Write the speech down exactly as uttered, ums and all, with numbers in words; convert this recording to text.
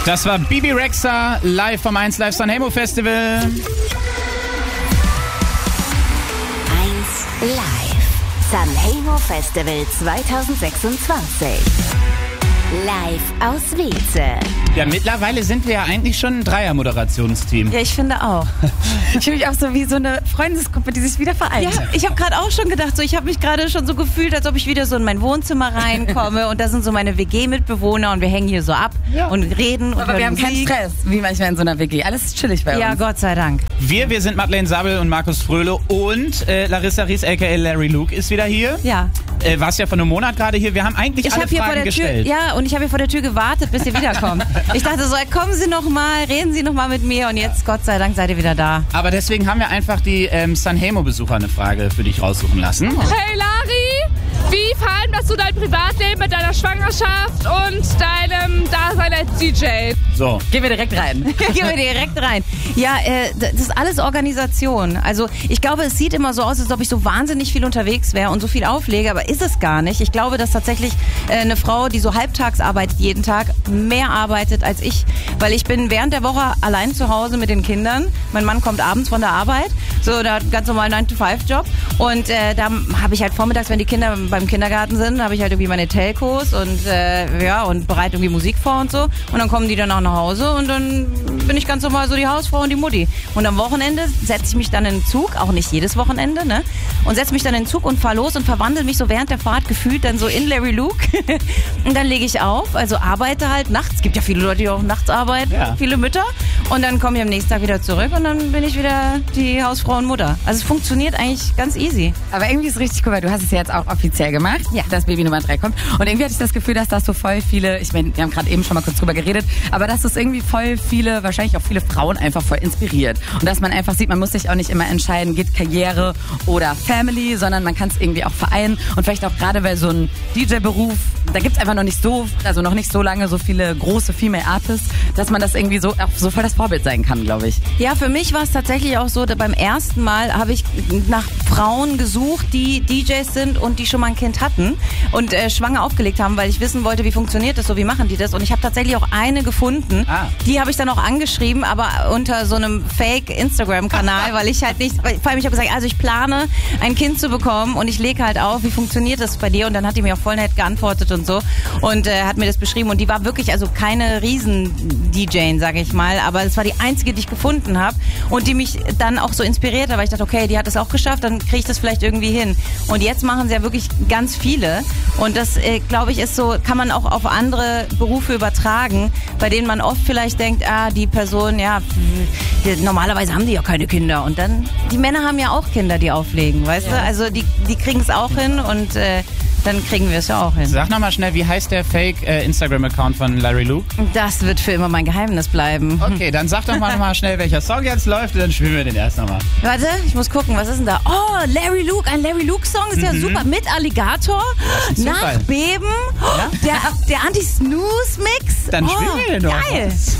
Das war Bibi Rexha live vom eins Live Sanremo Festival. eins Live Sanremo Festival zwanzig sechsundzwanzig. Live aus Wietze. Ja, mittlerweile sind wir ja eigentlich schon ein Dreier-Moderationsteam. Ja, ich finde auch. Ich fühle mich auch so wie so eine Freundesgruppe, die sich wieder vereint. Ja, ich habe gerade auch schon gedacht, so, ich habe mich gerade schon so gefühlt, als ob ich wieder so in mein Wohnzimmer reinkomme und da sind so meine W G-Mitbewohner und wir hängen hier so ab ja. und reden. Und aber wir haben Musik. keinen Stress, wie manchmal in so einer W G. Alles ist chillig bei uns. Ja, Gott sei Dank. Wir, wir sind Madeleine Sabel und Markus Fröhle und äh, Larissa Ries, aka Larry Luke, ist wieder hier. Ja. Äh, warst ja vor einem Monat gerade hier. Wir haben eigentlich ich alle hab hier Fragen vor der gestellt. Tür, ja, und ich habe hier vor der Tür gewartet, bis ihr wiederkommt. Ich dachte so, kommen Sie noch mal, reden Sie noch mal mit mir und jetzt, Gott sei Dank, seid ihr wieder da. Aber deswegen haben wir einfach die ähm, Sanremo-Besucher eine Frage für dich raussuchen lassen. Hey Lari, wie vereinbarst du dein Privatleben mit deiner Schwangerschaft und deinem Dasein als D J? So. Gehen wir direkt rein. Gehen wir direkt rein. Ja, äh, das ist alles Organisation. Also ich glaube, es sieht immer so aus, als ob ich so wahnsinnig viel unterwegs wäre und so viel auflege, aber ist es gar nicht. Ich glaube, dass tatsächlich äh, eine Frau, die so halbtags arbeitet jeden Tag, mehr arbeitet als ich. Weil ich bin während der Woche allein zu Hause mit den Kindern. Mein Mann kommt abends von der Arbeit, so da ganz normal nine to five Job. Und äh, da habe ich halt vormittags, wenn die Kinder beim Kindergarten sind, habe ich halt irgendwie meine Telcos und äh, ja und bereite irgendwie Musik vor und so. Und dann kommen die dann auch nach Hause und dann bin ich ganz normal so die Hausfrau und die Mutti. Und am Wochenende setze ich mich dann in den Zug, auch nicht jedes Wochenende, ne? Und setze mich dann in den Zug und fahre los und verwandle mich so während der Fahrt gefühlt dann so in Larry Luke. Und dann lege ich auf, also arbeite halt nachts. Es gibt ja viele Leute, die auch nachts arbeiten, ja. viele Mütter. Und dann komme ich am nächsten Tag wieder zurück und dann bin ich wieder die Hausfrau und Mutter. Also es funktioniert eigentlich ganz easy. Aber irgendwie ist es richtig cool, weil du hast es ja jetzt auch offiziell gemacht, ja. dass Baby Nummer drei kommt. Und irgendwie hatte ich das Gefühl, dass das so voll viele, ich meine, wir haben gerade eben schon mal kurz drüber geredet, aber dass das irgendwie voll viele, wahrscheinlich auch viele Frauen einfach voll inspiriert. Und dass man einfach sieht, man muss sich auch nicht immer entscheiden, geht Karriere oder Family, sondern man kann es irgendwie auch vereinen. Und vielleicht auch gerade bei so einem D J-Beruf, da gibt es einfach noch nicht so, also noch nicht so lange so viele große Female Artists, dass man das irgendwie so auch so voll das Vorbild sein kann, glaube ich. Ja, für mich war es tatsächlich auch so, beim ersten Mal habe ich nach Frauen gesucht, die D Js sind und die schon mal ein Kind hatten und äh, schwanger aufgelegt haben, weil ich wissen wollte, wie funktioniert das so, wie machen die das. Und ich habe tatsächlich auch eine gefunden, ah. die habe ich dann auch angeschrieben, aber unter so einem Fake-Instagram-Kanal, weil ich halt nicht, weil, vor allem ich habe gesagt, also ich plane ein Kind zu bekommen und ich lege halt auf, wie funktioniert das bei dir? Und dann hat die mir auch voll nett geantwortet und so und äh, hat mir das beschrieben und die war wirklich, also keine Riesen-D J, sage ich mal, aber es war die einzige, die ich gefunden habe und die mich dann auch so inspiriert hat, weil ich dachte, okay, die hat es auch geschafft, dann kriege ich das vielleicht irgendwie hin. Und jetzt machen sie ja wirklich ganz viele und das, äh, glaube ich, ist so, kann man auch auf andere Berufe übertragen, bei denen man oft vielleicht denkt, ah, die Person, ja, die, normalerweise haben die ja keine Kinder und dann, die Männer haben ja auch Kinder, die auflegen, weißt ja. du, also die, die kriegen es auch hin und äh, dann kriegen wir es ja auch hin. Sag nochmal schnell, wie heißt der Fake-Instagram-Account von Larry Luke? Das wird für immer mein Geheimnis bleiben. Okay, dann sag doch mal nochmal schnell, welcher Song jetzt läuft und dann spielen wir den erst nochmal. Warte, ich muss gucken, was ist denn da? Oh, Larry Luke, ein Larry Luke-Song ist mhm. ja super. Mit Alligator, nach Beben, ja? der, der Anti-Snooze-Mix. Dann spielen oh, wir den doch. Geil.